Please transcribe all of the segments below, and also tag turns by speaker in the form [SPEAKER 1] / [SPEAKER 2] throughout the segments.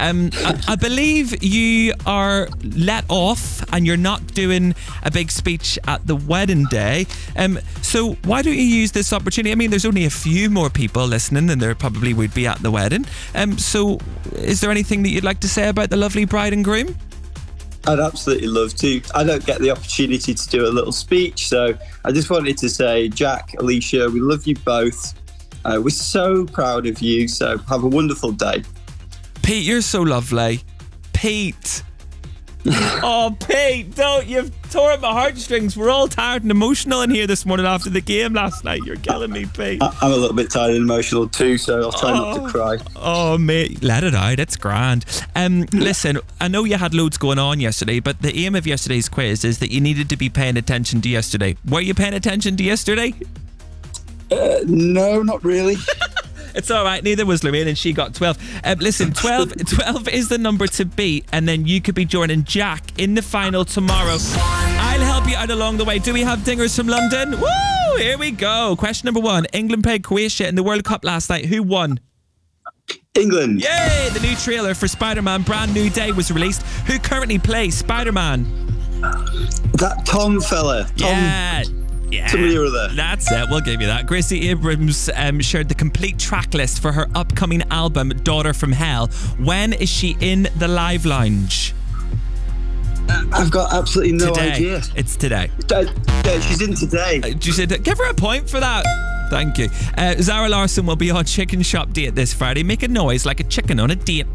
[SPEAKER 1] I believe you are let off and you're not doing a big speech at the wedding day. So why don't you use this opportunity? I mean, there's only a few more people listening than there probably would be at the wedding. So is there anything that you'd like to say about the lovely bride and groom?
[SPEAKER 2] I'd absolutely love to. I don't get the opportunity to do a little speech, so I just wanted to say, Jack, Alicia, we love you both. We're so proud of you, so have a wonderful day.
[SPEAKER 1] Pete, you're so lovely. Pete. Oh, Pete, don't. You've torn my heartstrings. We're all tired and emotional in here this morning after the game last night. You're killing me, Pete.
[SPEAKER 2] I'm a little bit tired and emotional too, so I'll try not to cry.
[SPEAKER 1] Oh, mate, let it out. It's grand. Listen, I know you had loads going on yesterday, but the aim of yesterday's quiz is that you needed to be paying attention to yesterday. Were you paying attention to yesterday?
[SPEAKER 2] No, not really.
[SPEAKER 1] It's all right. Neither was Lorraine, and she got 12. Listen, 12 is the number to beat, and then you could be joining Jack in the final tomorrow. I'll help you out along the way. Do we have dingers from London? Woo! Here we go. Question number 1. England played Croatia in the World Cup last night. Who won?
[SPEAKER 2] England.
[SPEAKER 1] Yay! The new trailer for Spider-Man Brand New Day was released. Who currently plays Spider-Man?
[SPEAKER 2] That Tom fella.
[SPEAKER 1] Yeah.
[SPEAKER 2] Somebody or other.
[SPEAKER 1] That's it. We'll give you that. Gracie Abrams shared the complete track list for her upcoming album, Daughter from Hell. When is she in the Live Lounge?
[SPEAKER 2] I've got absolutely no
[SPEAKER 1] today.
[SPEAKER 2] idea.
[SPEAKER 1] It's today.
[SPEAKER 2] She's in today.
[SPEAKER 1] Give her a point for that. Thank you. Zara Larsson will be on Chicken Shop Date this Friday. Make a noise like a chicken on a date.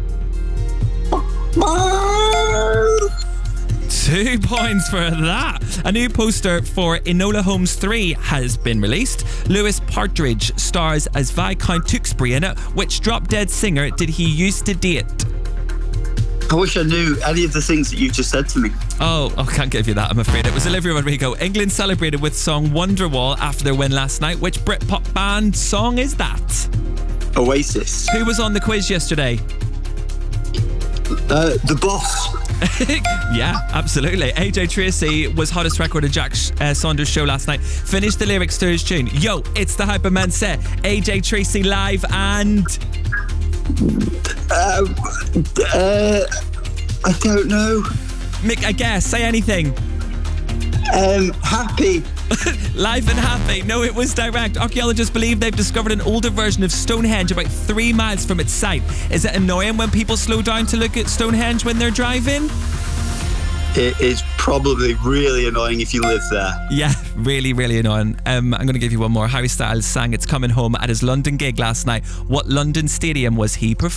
[SPEAKER 1] 2 points for that. A new poster for Enola Holmes 3 has been released. Lewis Partridge stars as Viscount Tewkesbury in it. Which drop-dead singer did he used to date?
[SPEAKER 2] I wish I knew any of the things that you've just said to me.
[SPEAKER 1] Oh, I can't give you that, I'm afraid. It was Olivia Rodrigo. England celebrated with song Wonderwall after their win last night. Which Britpop band song is that?
[SPEAKER 2] Oasis.
[SPEAKER 1] Who was on the quiz yesterday?
[SPEAKER 2] The Boss.
[SPEAKER 1] Yeah, absolutely. AJ Tracey was hottest record of Jack Saunders' show last night. Finished the lyrics to his tune. Yo, it's the Hyperman set. AJ Tracey live and...
[SPEAKER 2] I don't know.
[SPEAKER 1] Mick, I guess. Say anything.
[SPEAKER 2] Happy.
[SPEAKER 1] Live and happy. No, it was direct. Archaeologists believe they've discovered an older version of Stonehenge about 3 miles from its site. Is it annoying when people slow down to look at Stonehenge when they're driving?
[SPEAKER 2] It is probably really annoying if you live there.
[SPEAKER 1] Yeah, really, really annoying. I'm going to give you one more. Harry Styles sang It's Coming Home at his London gig last night. What London stadium was he performing?